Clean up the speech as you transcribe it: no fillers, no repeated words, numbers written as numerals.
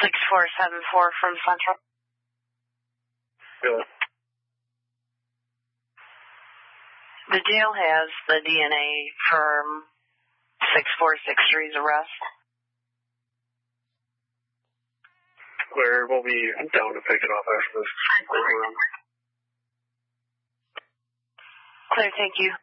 6474 from Central. Good. The jail has the DNA from 6463's arrest. Clear, we'll be down to pick it up after this. Clear, thank you.